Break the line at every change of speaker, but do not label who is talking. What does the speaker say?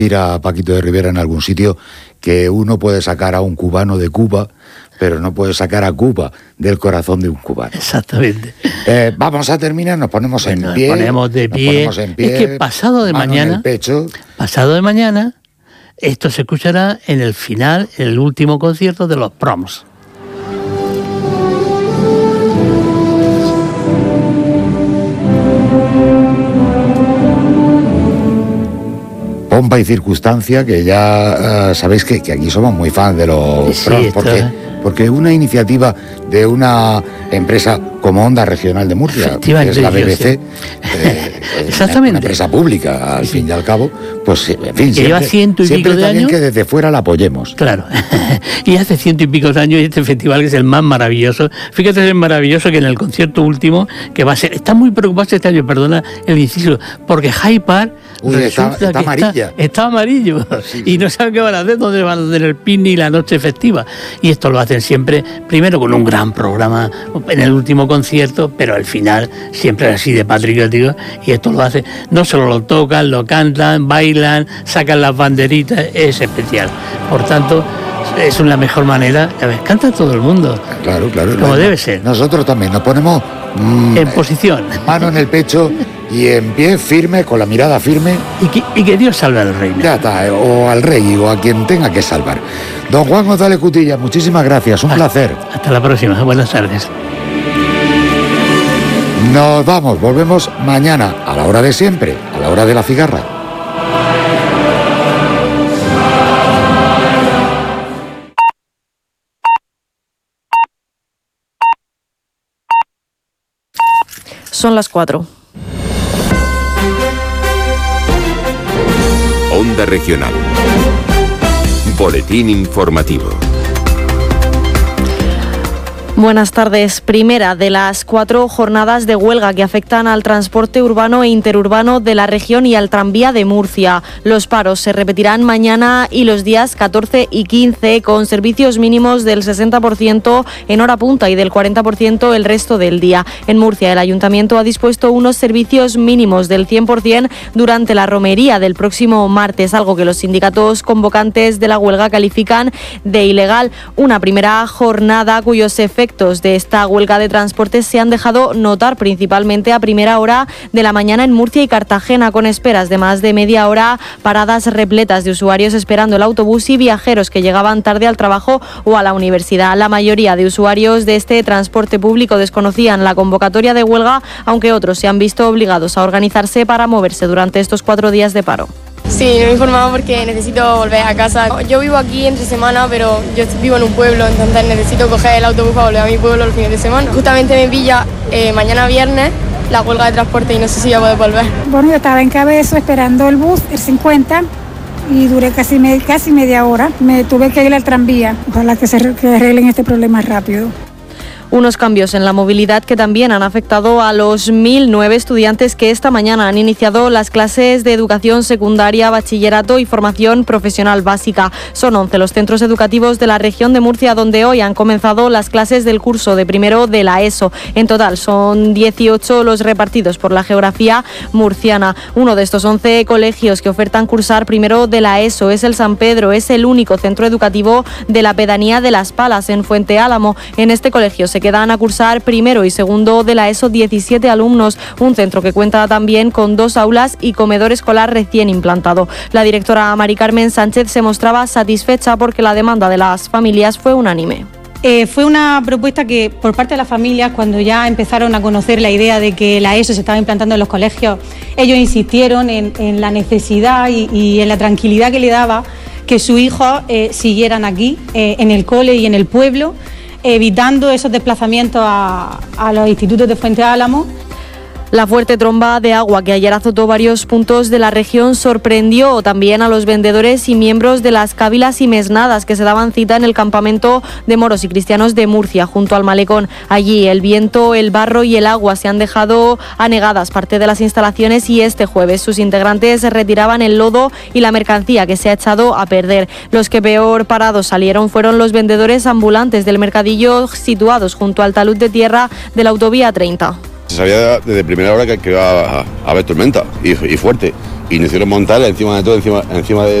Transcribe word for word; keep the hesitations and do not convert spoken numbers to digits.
ir a Paquito de Rivera en algún sitio, que uno puede sacar a un cubano de Cuba, pero no puede sacar a Cuba del corazón de un cubano.
Exactamente.
Eh, vamos a terminar, nos ponemos
bueno,
en pie.
Nos ponemos de pie.
Nos ponemos en pie.
Es que pasado de
mano
mañana,
en el pecho.
pasado de mañana, esto se escuchará en el final, en el último concierto de los Proms.
Pompa y circunstancia, que ya uh, sabéis que, que aquí somos muy fans de los
sí,
Proms,
esto,
porque,
¿eh?
porque una iniciativa de una empresa como Onda Regional de Murcia, que es la B B C, eh,
exactamente,
una empresa pública, al sí. fin y al cabo, pues en fin,
que
siempre,
lleva ciento y
siempre
pico de
también
años,
que desde fuera la apoyemos.
Claro, y hace ciento y pico de años este festival, que es el más maravilloso. Fíjate, es maravilloso que en el concierto último, que va a ser, está muy preocupado este año, perdona el inciso, porque Hyde Park
Uy, está, está amarilla.
Está, está amarillo sí, sí. Y no saben qué van a hacer, dónde van a hacer el picnic y la noche festiva. Y esto lo hacen siempre, primero con un gran programa en el último concierto, pero al final siempre así de patriótico. Y esto lo hacen, no solo lo tocan, lo cantan, bailan, sacan las banderitas, es especial. Por tanto, es la mejor manera. A ver, canta todo el mundo.
Claro, claro.
Como
claro.
debe ser.
Nosotros también nos ponemos mmm,
en posición.
Mano en el pecho y en pie, firme, con la mirada firme.
Y que, y que Dios salve al rey.
Ya está, o al rey, o a quien tenga que salvar. Don Juan González Cutilla, muchísimas gracias, un
hasta,
placer.
Hasta la próxima, buenas tardes.
Nos vamos, volvemos mañana, a la hora de siempre, a la hora de la cigarra.
Son las cuatro.
Onda Regional. Boletín informativo.
Buenas tardes. Primera de las cuatro jornadas de huelga que afectan al transporte urbano e interurbano de la región y al tranvía de Murcia. Los paros se repetirán mañana y los días catorce y quince, con servicios mínimos del sesenta por ciento en hora punta y del cuarenta por ciento el resto del día. En Murcia, el Ayuntamiento ha dispuesto unos servicios mínimos del cien por ciento durante la romería del próximo martes, algo que los sindicatos convocantes de la huelga califican de ilegal. Una primera jornada cuyos efectos de esta huelga de transporte se han dejado notar principalmente a primera hora de la mañana en Murcia y Cartagena, con esperas de más de media hora, paradas repletas de usuarios esperando el autobús y viajeros que llegaban tarde al trabajo o a la universidad. La mayoría de usuarios de este transporte público desconocían la convocatoria de huelga, aunque otros se han visto obligados a organizarse para moverse durante estos cuatro días de paro.
Sí, no me he informado porque necesito volver a casa. Yo vivo aquí entre semana, pero yo vivo en un pueblo, entonces necesito coger el autobús para volver a mi pueblo los fines de semana. Justamente me pilla eh, mañana viernes la huelga de transporte y no sé si voy a poder volver.
Bueno, yo estaba en Cabezo esperando el bus, el cincuenta, y duré casi, me, casi media hora. Me tuve que ir al tranvía. Ojalá que se que arreglen este problema rápido.
Unos cambios en la movilidad que también han afectado a los mil nueve estudiantes que esta mañana han iniciado las clases de educación secundaria, bachillerato y formación profesional básica. Son once los centros educativos de la región de Murcia donde hoy han comenzado las clases del curso de primero de la ESO. En total son dieciocho los repartidos por la geografía murciana. Uno de estos once colegios que ofertan cursar primero de la ESO es el San Pedro. Es el único centro educativo de la pedanía de Las Palas, en Fuente Álamo. En este colegio se quedan a cursar primero y segundo de la ESO diecisiete alumnos, un centro que cuenta también con dos aulas y comedor escolar recién implantado. La directora Mari Carmen Sánchez se mostraba satisfecha porque la demanda de las familias fue unánime.
Eh, fue una propuesta que por parte de las familias, cuando ya empezaron a conocer la idea de que la ESO se estaba implantando en los colegios, ellos insistieron en, en la necesidad y, y en la tranquilidad que le daba que sus hijos eh, siguieran aquí, eh, en el cole y en el pueblo, evitando esos desplazamientos a, a los institutos de Fuente Álamo.
La fuerte tromba de agua que ayer azotó varios puntos de la región sorprendió también a los vendedores y miembros de las cávilas y mesnadas que se daban cita en el campamento de moros y cristianos de Murcia, junto al malecón. Allí el viento, el barro y el agua se han dejado anegadas parte de las instalaciones y este jueves sus integrantes retiraban el lodo y la mercancía que se ha echado a perder. Los que peor parados salieron fueron los vendedores ambulantes del mercadillo situados junto al talud de tierra de la autovía treinta.
Se sabía desde primera hora que, que iba a, a haber tormenta y, y fuerte. Y nos hicieron montar encima de todo, encima, encima de,